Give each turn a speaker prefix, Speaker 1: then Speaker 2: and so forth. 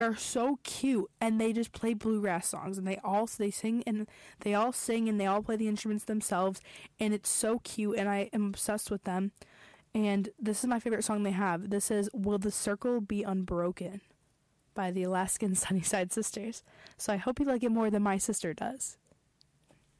Speaker 1: are so cute, and they just play bluegrass songs, and they sing and they all play the instruments themselves, and it's so cute, and I am obsessed with them. And this is my favorite song they have. This is "Will the Circle Be Unbroken" by the Alaskan Sunnyside Sisters. So I hope you like it more than my sister does.